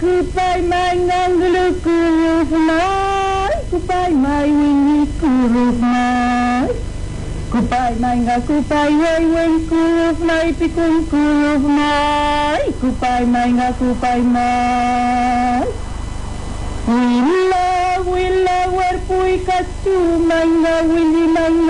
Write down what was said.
Kupay mai nganggulu kuruf mai, kupay mai wingi kuruf mai. Kupay mai nga kupay way way kuruf mai pikun kuruf mai. Kupay mai nga kupay mai. Willa willa warpuy kastu mai nga willi mai nga.